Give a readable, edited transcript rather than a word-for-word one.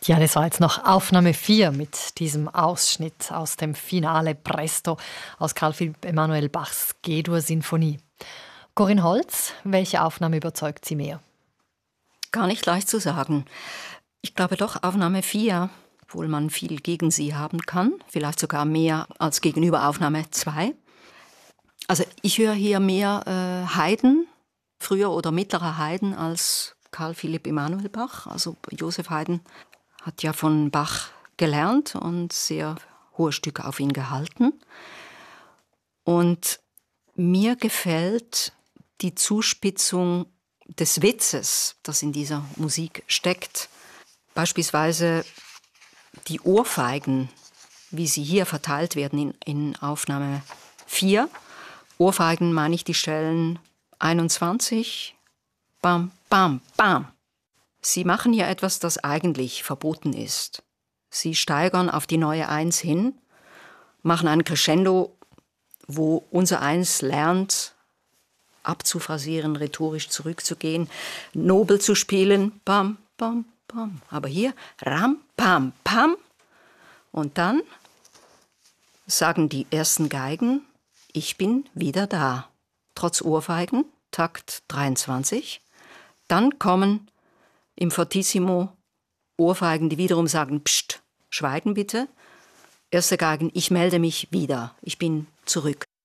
Ja, das war jetzt noch Aufnahme 4 mit diesem Ausschnitt aus dem Finale Presto aus Carl Philipp Emanuel Bachs G-Dur-Sinfonie. Corinne Holz, welche Aufnahme überzeugt Sie mehr? Gar nicht leicht zu sagen. Ich glaube doch Aufnahme 4, obwohl man viel gegen sie haben kann, vielleicht sogar mehr als gegenüber Aufnahme 2. Also ich höre hier mehr Haydn, früher oder mittlerer Haydn als Carl Philipp Emanuel Bach. Also Joseph Haydn hat ja von Bach gelernt und sehr hohe Stücke auf ihn gehalten. Und mir gefällt die Zuspitzung des Witzes, das in dieser Musik steckt. Beispielsweise die Ohrfeigen, wie sie hier verteilt werden in Aufnahme 4. Ohrfeigen meine ich die Stellen 21, bam, bam, bam. Sie machen hier etwas, das eigentlich verboten ist. Sie steigern auf die neue Eins hin, machen ein Crescendo, wo unser Eins lernt, abzuphrasieren, rhetorisch zurückzugehen, nobel zu spielen, bam, bam, bam. Aber hier ram, pam, pam. Und dann sagen die ersten Geigen, ich bin wieder da. Trotz Ohrfeigen, Takt 23. Dann kommen im Fortissimo Ohrfeigen, die wiederum sagen, pst, schweigen bitte. Erste Geigen, ich melde mich wieder, ich bin zurück.